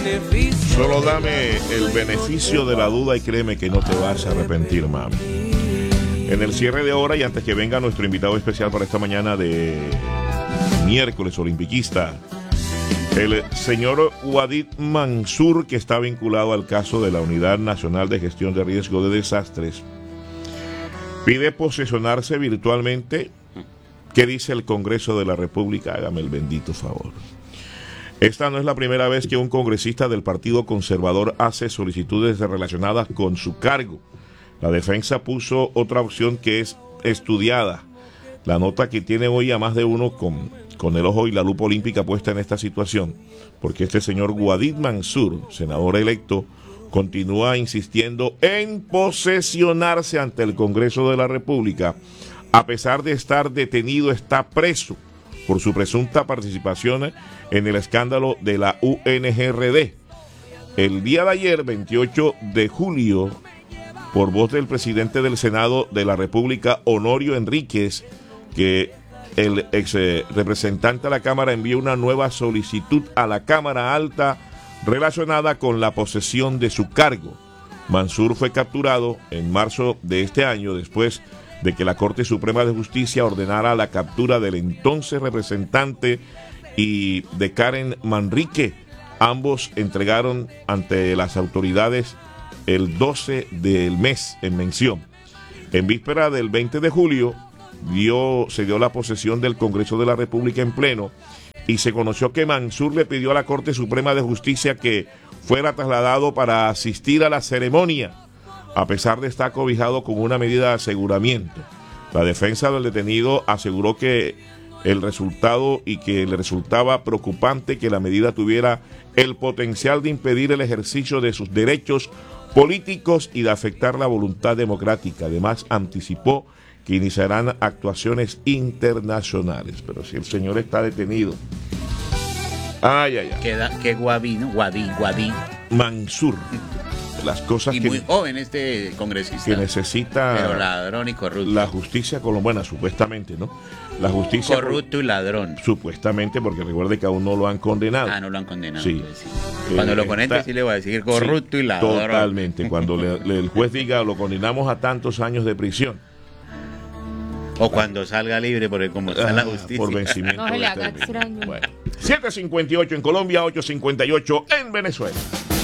Solo dame el beneficio de la duda y créeme que no te vas a arrepentir, mami. En el cierre de hora y antes que venga nuestro invitado especial para esta mañana de miércoles olimpiquista, el señor Wadid Mansur, que está vinculado al caso de la Unidad Nacional de Gestión de Riesgo de Desastres, pide posesionarse virtualmente. ¿Qué dice el Congreso de la República? Hágame el bendito favor. Esta no es la primera vez que un congresista del Partido Conservador hace solicitudes relacionadas con su cargo. La defensa puso otra opción que es estudiada. La nota que tiene hoy a más de uno con el ojo y la lupa olímpica puesta en esta situación, porque este señor Wadid Mansur, senador electo, continúa insistiendo en posesionarse ante el Congreso de la República, a pesar de estar detenido, está preso por su presunta participación en el escándalo de la UNGRD. El día de ayer, 28 de julio, por voz del presidente del Senado de la República, Honorio Enríquez, que el ex representante de la Cámara envió una nueva solicitud a la Cámara Alta relacionada con la posesión de su cargo. Mansur fue capturado en marzo de este año después de que la Corte Suprema de Justicia ordenara la captura del entonces representante y de Karen Manrique. Ambos entregaron ante las autoridades el 12 del mes en mención. En víspera del 20 de julio se dio la posesión del Congreso de la República en pleno y se conoció que Mansur le pidió a la Corte Suprema de Justicia que fuera trasladado para asistir a la ceremonia, a pesar de estar cobijado con una medida de aseguramiento. La defensa del detenido aseguró que el resultado y que le resultaba preocupante que la medida tuviera el potencial de impedir el ejercicio de sus derechos políticos y de afectar la voluntad democrática. Además, anticipó que iniciarán actuaciones internacionales. Pero si el señor está detenido. Qué guabí, ¿no? Guadí. Mansur. Las cosas y que, muy joven este congresista que necesita, pero ladrón y corrupto. La justicia colombiana, supuestamente, ¿no? La justicia corrupto y ladrón. Supuestamente, porque recuerde que aún no lo han condenado. No lo han condenado. Sí. Cuando lo conecte sí le voy a decir corrupto y ladrón. Totalmente. Cuando el juez diga lo condenamos a tantos años de prisión. O cuando salga libre, porque como está la justicia. Por vencimiento. No se le haga extraño. Bueno, 7:58 en Colombia, 8:58 en Venezuela.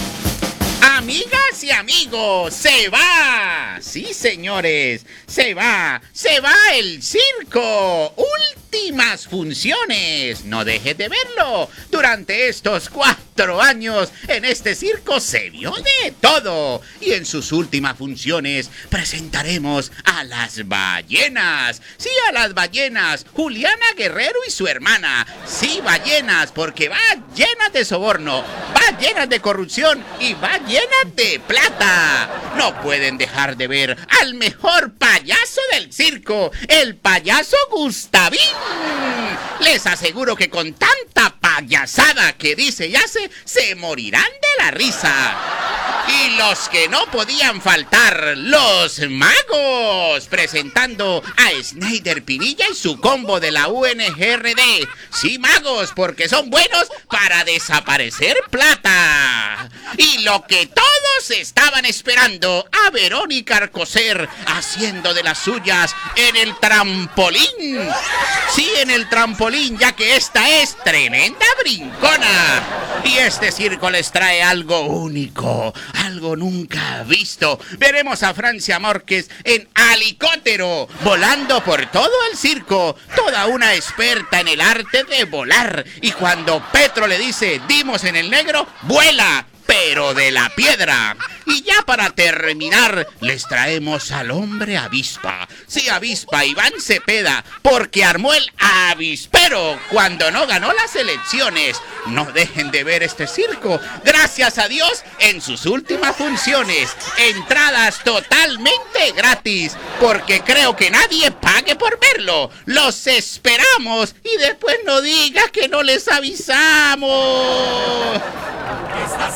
Amigas y amigos, se va. Sí, señores, se va el circo. Últimas funciones. No dejes de verlo. Durante estos 4 años en este circo se vio de todo. Y en sus últimas funciones presentaremos a las ballenas. Sí, a las ballenas. Juliana Guerrero y su hermana. Sí, ballenas, porque va llenas de soborno, va llenas de corrupción y va llenas de plata. No pueden dejar de ver al mejor payaso del circo, el payaso Gustavín. Les aseguro que con tanta payasada que dice y hace, se morirán de la risa. Y los que no podían faltar, los magos, presentando a Snyder Pinilla y su combo de la UNGRD. Sí, magos, porque son buenos para desaparecer plata. Y lo que todos estaban esperando, a Verónica Alcocer haciendo de las suyas en el trampolín. Sí, en el trampolín, ya que esta es tremenda brincona. Y este circo les trae algo único, algo nunca visto. Veremos a Francia Márquez en helicóptero, volando por todo el circo, toda una experta en el arte de volar. Y cuando Petro le dice, dimos en el negro, vuela, pero de la piedra. Y ya para terminar, les traemos al hombre avispa. Sí, avispa, Iván Cepeda, porque armó el avispero cuando no ganó las elecciones. No dejen de ver este circo, gracias a Dios, en sus últimas funciones. Entradas totalmente gratis, porque creo que nadie pague por verlo. Los esperamos y después no diga que no les avisamos. Estás